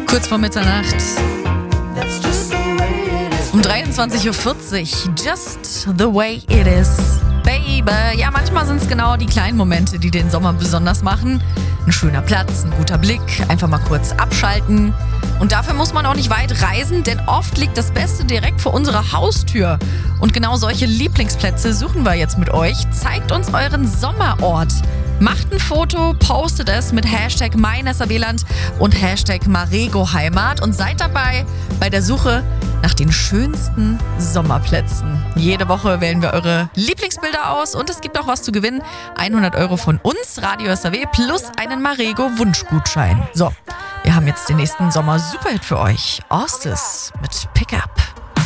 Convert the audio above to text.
Kurz vor Mitternacht. Um 23.40 Uhr. Just the way it is. Baby. Ja, manchmal sind es genau die kleinen Momente, die den Sommer besonders machen. Ein schöner Platz, ein guter Blick, einfach mal kurz abschalten. Und dafür muss man auch nicht weit reisen, denn oft liegt das Beste direkt vor unserer Haustür. Und genau solche Lieblingsplätze suchen wir jetzt mit euch. Zeigt uns euren Sommerort. Macht ein Foto, postet es mit Hashtag #MeinSRWland und Hashtag #MaregoHeimat und seid dabei bei der Suche nach den schönsten Sommerplätzen. Jede Woche wählen wir eure Lieblingsbilder aus und es gibt auch was zu gewinnen. 100 € von uns, Radio SRW, plus einen Marego-Wunschgutschein. So, wir haben jetzt den nächsten Sommer-Superhit für euch. Ostis mit Pickup.